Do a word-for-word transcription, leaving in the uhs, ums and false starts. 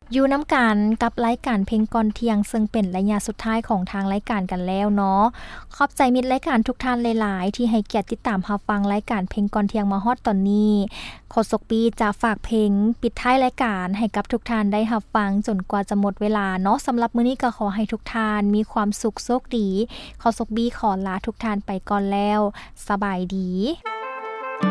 อยู่น้ำกันกับรายการเพลงก่อนเที่ยงซึ่งเป็นระยะสุดท้ายของทางรายการกันแล้วเนาะขอบใจมิตรรายการทุกท่านหลายๆที่ให้เกียรติติดตามรับฟังรายการเพลงก่อนเที่ยงมาฮอดตอนนี้ขอสกปีจะฝากเพลงปิดท้ายรายการให้กับทุกท่านได้รับฟังจนกว่าจะหมดเวลาเนาะสำหรับมื้อนี้ก็ขอให้ทุกท่านมีความสุขโชคดีขอสกบีขอลาทุกท่านไปก่อนแล้วสบายดี